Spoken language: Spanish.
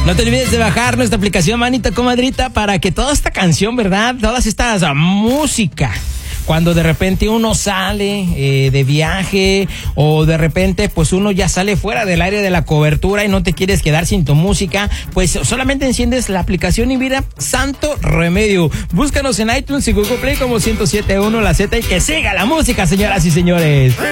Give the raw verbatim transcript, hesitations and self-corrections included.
No te olvides de bajar nuestra aplicación, manita comadrita, para que toda esta canción, ¿verdad? Todas estas uh, música, cuando de repente uno sale eh, de viaje o de repente pues uno ya sale fuera del área de la cobertura y no te quieres quedar sin tu música, pues solamente enciendes la aplicación y mira, santo remedio. Búscanos en iTunes y Google Play como ciento siete punto uno La Z y que siga la música, señoras y señores.